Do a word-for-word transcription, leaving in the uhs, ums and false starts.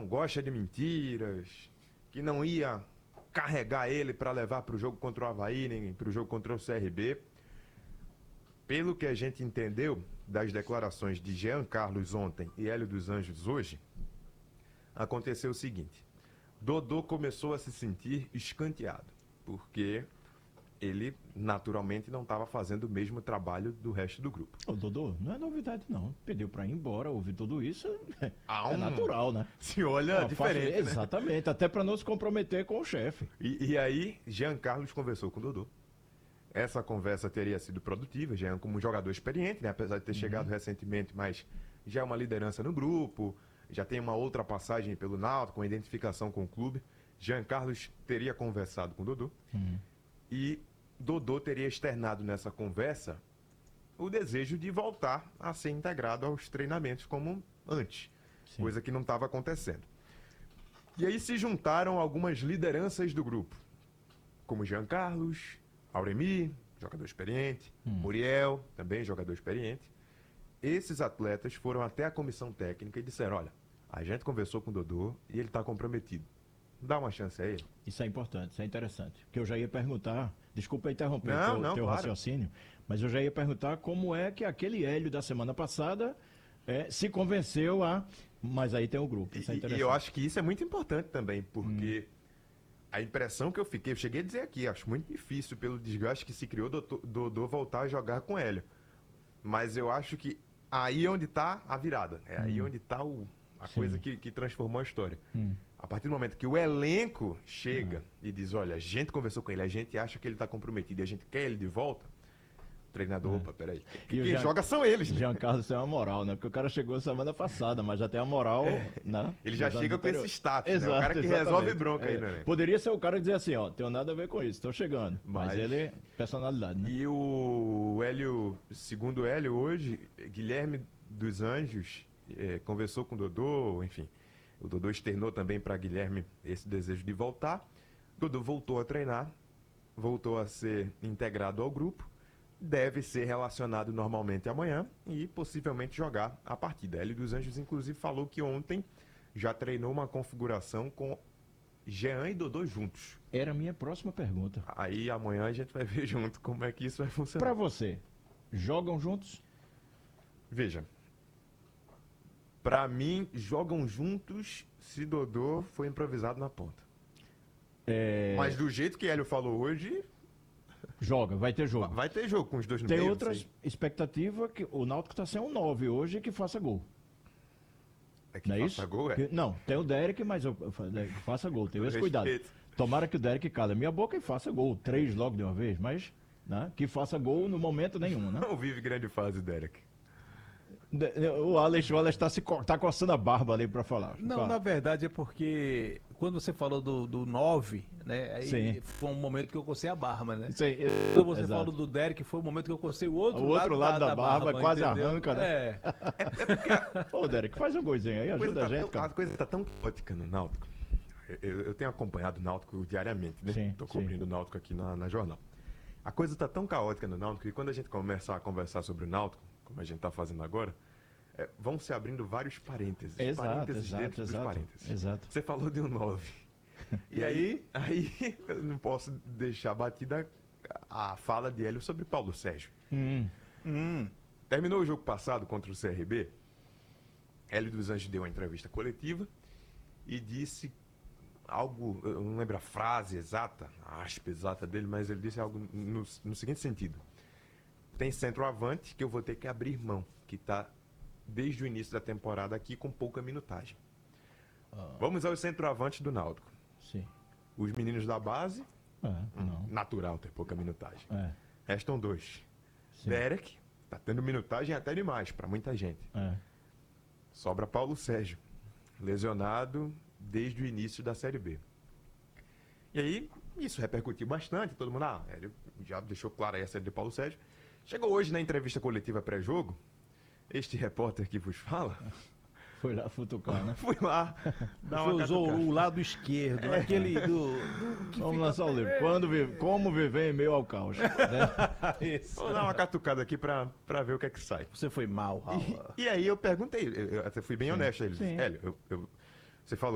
não gosta de mentiras, que não ia carregar ele para levar para o jogo contra o Avaí, nem para o jogo contra o C R B. Pelo que a gente entendeu das declarações de Jean Carlos ontem e Hélio dos Anjos hoje, aconteceu o seguinte: Dodô começou a se sentir escanteado, porque ele naturalmente não estava fazendo o mesmo trabalho do resto do grupo. Ô, Dodô, não é novidade não. Pediu para ir embora, ouvir tudo isso, é, Ah, um... é natural, né? Se olha Não, diferente, faz... né? Exatamente, até para não se comprometer com o chefe. E, e aí, Jean Carlos conversou com o Dodô. Essa conversa teria sido produtiva, Jean como um jogador experiente, né? Apesar de ter uhum. chegado recentemente, mas já é uma liderança no grupo, já tem uma outra passagem pelo Náutico, com identificação com o clube. Jean Carlos teria conversado com o Dodô. Uhum. E Dodô teria externado nessa conversa o desejo de voltar a ser integrado aos treinamentos como antes, Sim. coisa que não estava acontecendo. E aí se juntaram algumas lideranças do grupo, como Jean Carlos, Auremi, jogador experiente, hum. Muriel, também jogador experiente. Esses atletas foram até a comissão técnica e disseram: olha, a gente conversou com o Dodô e ele está comprometido. Dá uma chance a ele. Isso é importante, isso é interessante. Porque eu já ia perguntar, desculpa interromper não, o teu, não, teu claro. raciocínio, mas eu já ia perguntar como é que aquele Hélio da semana passada é, se convenceu a... Mas aí tem o grupo, isso é interessante. E eu acho que isso é muito importante também, porque hum. a impressão que eu fiquei, eu cheguei a dizer aqui, acho muito difícil pelo desgaste que se criou Dodô, Dodô voltar a jogar com Hélio. Mas eu acho que aí é onde está a virada, é hum. aí onde está a Sim. coisa que, que transformou a história. Hum. A partir do momento que o elenco chega ah. e diz, olha, a gente conversou com ele, a gente acha que ele está comprometido e a gente quer ele de volta, o treinador, é. opa, peraí, quem Jean, joga são eles. Jean né? Carlos tem uma moral, né? Porque o cara chegou semana passada, mas já tem a moral, é. né? Ele já chega com esse status, Exato, né? O cara que exatamente. resolve bronca é. aí, né? Poderia ser o cara dizer assim, ó, tenho nada a ver com isso, estou chegando. Mas, mas ele, personalidade, né? E o Hélio, segundo o Hélio hoje, Guilherme dos Anjos é, conversou com o Dodô, enfim... O Dodô externou também para Guilherme esse desejo de voltar. O Dodô voltou a treinar, voltou a ser integrado ao grupo, deve ser relacionado normalmente amanhã e possivelmente jogar a partida. Hélio dos Anjos, inclusive, falou que ontem já treinou uma configuração com Jean e Dodô juntos. Era a minha próxima pergunta. Aí amanhã a gente vai ver junto como é que isso vai funcionar. Para você, jogam juntos? Veja. Pra mim, jogam juntos se Dodô foi improvisado na ponta. É... Mas do jeito que Hélio falou hoje... Joga, vai ter jogo. Vai ter jogo com os dois no tem meio. Tem outra expectativa, que o Náutico está sem um nove hoje que faça gol. É que não é faça isso? gol, é? Que, não, tem o Derek, mas eu, eu, faça gol, tenha esse cuidado. Tomara que o Derek cala minha boca e faça gol. Três logo de uma vez, mas né, que faça gol no momento nenhum, né? Não vive grande fase, Derek. O Alex, o Alex tá, se co tá coçando a barba ali para falar. Não, Fala. Na verdade é porque quando você falou do, do nove, né? Aí Sim. foi um momento que eu cocei a barba, né? Sim, quando você exato. falou do Derek, foi o momento que eu cocei o outro, o outro lado, lado da, da barba, barba quase entendeu? Arranca, né? É. é, é porque... Ô, Derek, faz um goizinho aí, ajuda a, a gente, tá, cara. A coisa tá tão caótica no Náutico. Eu, eu tenho acompanhado o Náutico diariamente, né? Sim, Tô cobrindo o Náutico aqui na, na jornal. A coisa tá tão caótica no Náutico que quando a gente começar a conversar sobre o Náutico, como a gente tá fazendo agora, É, vão se abrindo vários parênteses. Exato, parênteses exato, dentro exato, dos parênteses. Exato. Você falou de um nove. E aí, aí eu não posso deixar batida a fala de Hélio sobre Paulo Sérgio. Hum. Hum. Terminou o jogo passado contra o C R B. Hélio dos Anjos deu uma entrevista coletiva e disse algo, eu não lembro a frase exata, a aspa exata dele, mas ele disse algo no, no seguinte sentido. Tem centroavante que eu vou ter que abrir mão, que está desde o início da temporada aqui com pouca minutagem. Ah. Vamos ao centroavante do Náutico. Sim. Os meninos da base, é, hum, natural ter pouca minutagem. É. Restam dois. Sim. Derek, tá tendo minutagem até demais para muita gente. É. Sobra Paulo Sérgio, lesionado desde o início da Série B. E aí, isso repercutiu bastante, todo mundo, ah, ele já deixou claro aí a série de Paulo Sérgio. Chegou hoje na entrevista coletiva pré-jogo, este repórter que vos fala... Foi lá futucar, né? Fui lá. Dar uma usou o lado esquerdo, é. aquele do... do Vamos lançar o livro. Quando vive, como viver em meio ao caos. Né? Isso. Vou dar uma catucada aqui pra, pra ver o que é que sai. Você foi mal, Raul. E, e aí eu perguntei, eu, eu até fui bem Sim. honesto a ele. Sim. Hélio, eu, eu, você falou